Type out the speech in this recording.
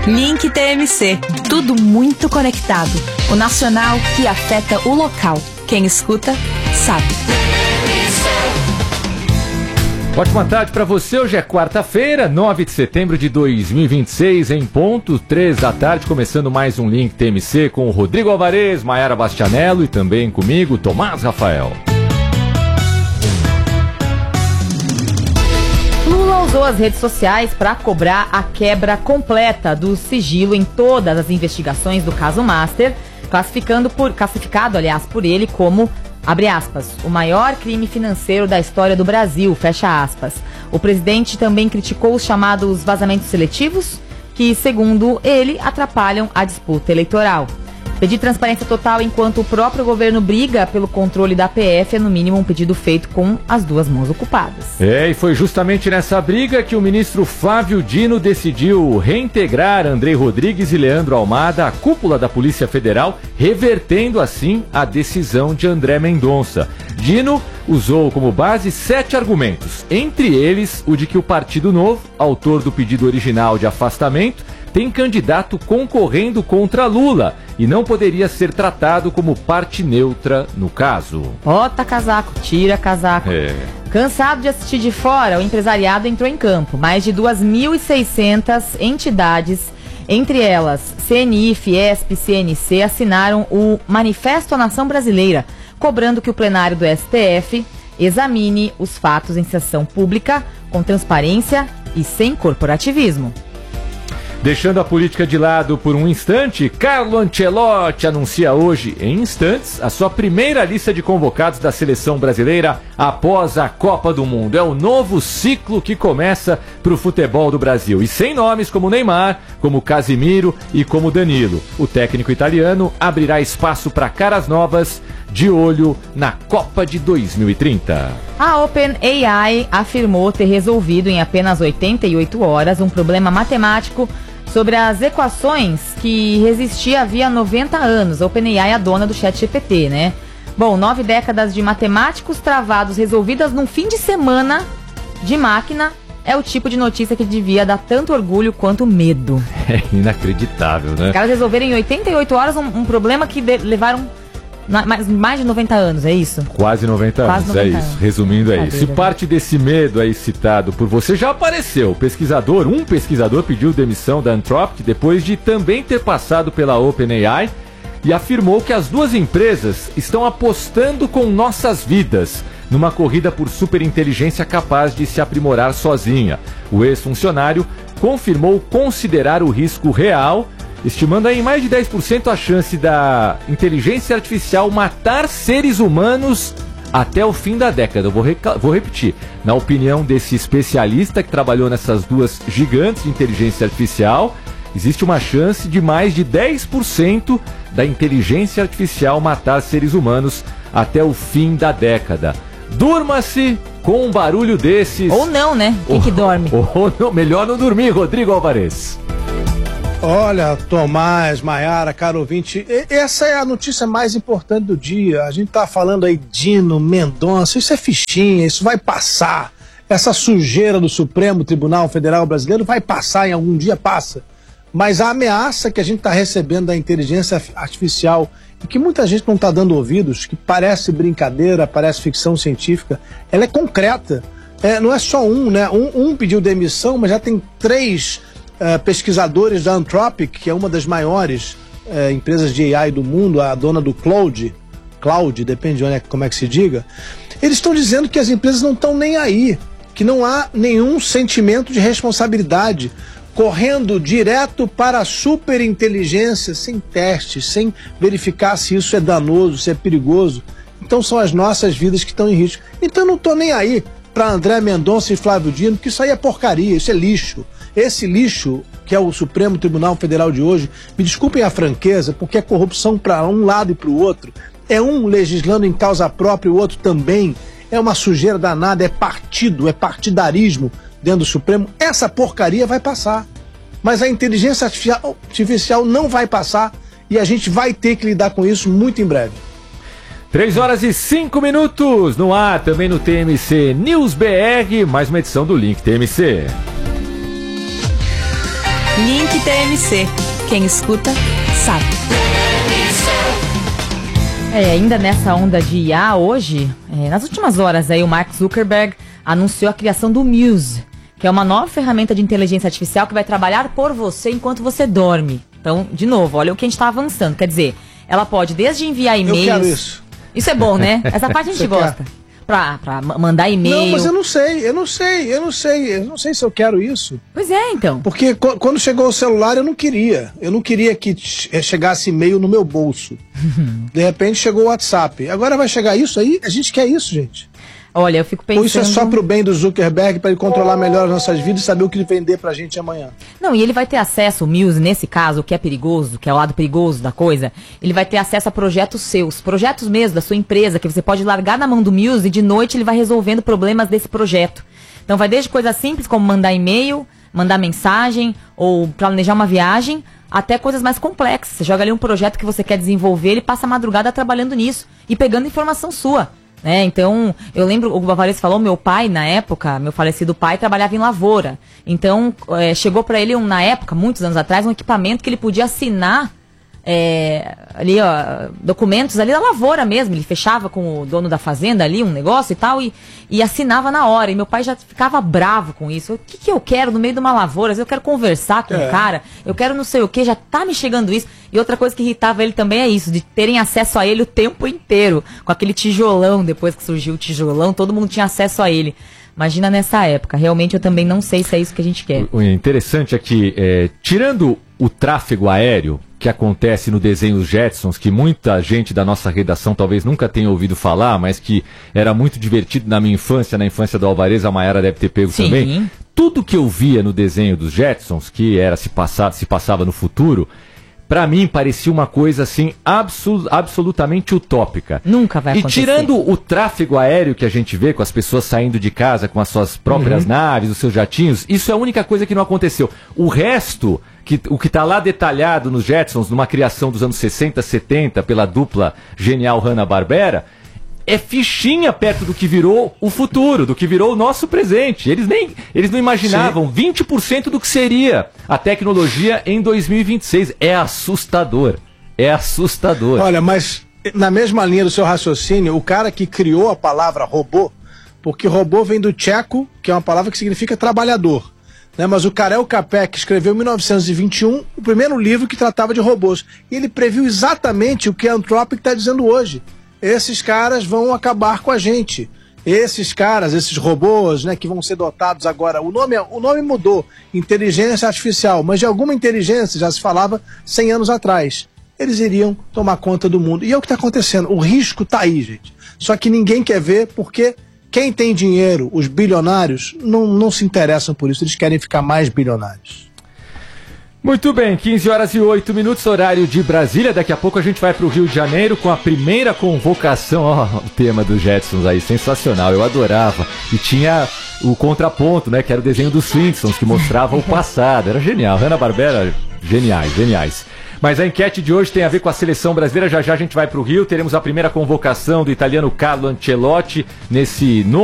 Link TMC. Tudo muito conectado. O nacional que afeta o local. Quem escuta, sabe. Ótima tarde para você. Hoje é quarta-feira, 9 de setembro de 2026, em ponto, 3 da tarde, começando mais um Link TMC com o Rodrigo Alvarez, Maiara Bastianello e também comigo, Tomás Rafael. Lula usou as redes sociais para cobrar a quebra completa do sigilo em todas as investigações do caso Master, classificado por ele como, abre aspas, o maior crime financeiro da história do Brasil, fecha aspas. O presidente também criticou os chamados vazamentos seletivos, que, segundo ele, atrapalham a disputa eleitoral. Pedir transparência total enquanto o próprio governo briga pelo controle da PF é, no mínimo, um pedido feito com as duas mãos ocupadas. E foi justamente nessa briga que o ministro Flávio Dino decidiu reintegrar Andrei Rodrigues e Leandro Almada à cúpula da Polícia Federal, revertendo, assim, a decisão de André Mendonça. Dino usou como base 7 argumentos, entre eles o de que o Partido Novo, autor do pedido original de afastamento, tem candidato concorrendo contra Lula e não poderia ser tratado como parte neutra no caso. Bota casaco, tira casaco. Cansado de assistir de fora, o empresariado entrou em campo. Mais de 2.600 entidades, entre elas CNI, Fiesp, CNC, assinaram o Manifesto à Nação Brasileira, cobrando que o plenário do STF examine os fatos em sessão pública, com transparência e sem corporativismo. Deixando a política de lado por um instante, Carlo Ancelotti anuncia hoje, em instantes, a sua primeira lista de convocados da seleção brasileira após a Copa do Mundo. É o novo ciclo que começa para o futebol do Brasil. E sem nomes como Neymar, como Casimiro e como Danilo. O técnico italiano abrirá espaço para caras novas, de olho na Copa de 2030. A OpenAI afirmou ter resolvido em apenas 88 horas um problema matemático sobre as equações que resistia havia 90 anos. A OpenAI é a dona do ChatGPT, né? Bom, 9 décadas de matemáticos travados resolvidas num fim de semana de máquina é o tipo de notícia que devia dar tanto orgulho quanto medo. É inacreditável, né? Os caras resolverem em 88 horas um problema que levaram mais de 90 anos, é isso? Quase 90 Quase anos, 90 é isso. anos. Resumindo, é isso. E parte desse medo aí citado por você já apareceu. Um pesquisador pediu demissão da Anthropic depois de também ter passado pela OpenAI e afirmou que as duas empresas estão apostando com nossas vidas numa corrida por superinteligência capaz de se aprimorar sozinha. O ex-funcionário confirmou considerar o risco real, estimando aí em mais de 10% a chance da inteligência artificial matar seres humanos até o fim da década. Eu vou repetir. Na opinião desse especialista que trabalhou nessas duas gigantes de inteligência artificial, existe uma chance de mais de 10% da inteligência artificial matar seres humanos até o fim da década. Durma-se com um barulho desses. Ou não, né? Quem que dorme? Ou não, melhor não dormir, Rodrigo Alvarez. Olha, Tomás, Maiara, caro ouvinte, essa é a notícia mais importante do dia. A gente tá falando aí Dino, Mendonça, isso é fichinha, isso vai passar. Essa sujeira do Supremo Tribunal Federal Brasileiro vai passar, em algum dia passa. Mas a ameaça que a gente tá recebendo da inteligência artificial e que muita gente não tá dando ouvidos, que parece brincadeira, parece ficção científica, ela é concreta. Não é só um, né? Um pediu demissão, mas já tem 3 pesquisadores da Anthropic, que é uma das maiores empresas de AI do mundo, a dona do Cloud, depende de como é que se diga, eles estão dizendo que as empresas não estão nem aí, que não há nenhum sentimento de responsabilidade, correndo direto para a superinteligência, sem testes, sem verificar se isso é danoso, se é perigoso. Então são as nossas vidas que estão em risco. Então eu não estou nem aí para André Mendonça e Flávio Dino, porque isso aí é porcaria, isso é lixo. Esse lixo, que é o Supremo Tribunal Federal de hoje, me desculpem a franqueza, porque é corrupção para um lado e para o outro. É um legislando em causa própria e o outro também. É uma sujeira danada, é partidarismo dentro do Supremo. Essa porcaria vai passar. Mas a inteligência artificial não vai passar e a gente vai ter que lidar com isso muito em breve. 3h05 no ar, também no TMC News BR, mais uma edição do Link TMC. Link TMC. Quem escuta, sabe. Ainda nessa onda de IA hoje, nas últimas horas aí o Mark Zuckerberg anunciou a criação do Muse, que é uma nova ferramenta de inteligência artificial que vai trabalhar por você enquanto você dorme. Então, de novo, olha o que a gente está avançando. Quer dizer, ela pode desde enviar e-mails... Eu quero isso. Isso é bom, né? Essa parte a gente gosta. Pra mandar e-mail. Não, mas eu não sei se eu quero isso. Pois é, então. Porque quando chegou o celular eu não queria que chegasse e-mail no meu bolso. De repente chegou o WhatsApp. Agora vai chegar isso aí? A gente quer isso, gente. Olha, eu fico pensando... Ou isso é só pro bem do Zuckerberg, para ele controlar melhor as nossas vidas e saber o que ele vender pra gente amanhã? Não, e ele vai ter acesso, o Muse, nesse caso, o que é perigoso, que é o lado perigoso da coisa, ele vai ter acesso a projetos seus, projetos mesmo da sua empresa, que você pode largar na mão do Muse e de noite ele vai resolvendo problemas desse projeto. Então vai desde coisas simples como mandar e-mail, mandar mensagem ou planejar uma viagem, até coisas mais complexas. Você joga ali um projeto que você quer desenvolver, ele passa a madrugada trabalhando nisso e pegando informação sua. Então, eu lembro, o Bavarese falou, meu pai, na época, meu falecido pai, trabalhava em lavoura. Então, chegou para ele, na época, muitos anos atrás, um equipamento que ele podia assinar ali, documentos ali da lavoura mesmo. Ele fechava com o dono da fazenda ali um negócio e tal, e assinava na hora. E meu pai já ficava bravo com isso. O que eu quero no meio de uma lavoura? Eu quero conversar com o cara, eu quero não sei o que, já tá me chegando isso. E outra coisa que irritava ele também é isso, de terem acesso a ele o tempo inteiro, com aquele tijolão. Depois que surgiu o tijolão, todo mundo tinha acesso a ele. Imagina nessa época. Realmente eu também não sei se é isso que a gente quer. O interessante é que, tirando o tráfego aéreo que acontece no desenho Os Jetsons, que muita gente da nossa redação talvez nunca tenha ouvido falar, mas que era muito divertido na minha infância, na infância do Alvarez, a Mayara deve ter pego também. Tudo que eu via no desenho dos Jetsons, que era se passava no futuro, pra mim parecia uma coisa assim absolutamente utópica. Nunca vai acontecer. E tirando o tráfego aéreo que a gente vê com as pessoas saindo de casa com as suas próprias naves, os seus jatinhos, isso é a única coisa que não aconteceu. O resto, o que está lá detalhado nos Jetsons, numa criação dos anos 60, 70, pela dupla genial Hanna-Barbera, é fichinha perto do que virou o futuro, do que virou o nosso presente. Eles não imaginavam 20% do que seria a tecnologia em 2026. É assustador. É assustador. Olha, mas na mesma linha do seu raciocínio, o cara que criou a palavra robô, porque robô vem do tcheco, que é uma palavra que significa trabalhador. Mas o Karel Capek escreveu em 1921 o primeiro livro que tratava de robôs. E ele previu exatamente o que a Anthropic está dizendo hoje. Esses caras vão acabar com a gente. Esses caras, esses robôs, que vão ser dotados agora, o nome mudou, inteligência artificial, mas de alguma inteligência já se falava 100 anos atrás. Eles iriam tomar conta do mundo. E é o que está acontecendo. O risco está aí, gente. Só que ninguém quer ver porque quem tem dinheiro, os bilionários, não se interessam por isso. Eles querem ficar mais bilionários. Muito bem, 15h08, horário de Brasília. Daqui a pouco a gente vai para o Rio de Janeiro com a primeira convocação. O tema dos Jetsons aí, sensacional, eu adorava. E tinha o contraponto, que era o desenho dos Flintstones, que mostrava o passado. Era genial, Hanna-Barbera, geniais. Mas a enquete de hoje tem a ver com a seleção brasileira. Já a gente vai para o Rio, teremos a primeira convocação do italiano Carlo Ancelotti nesse novo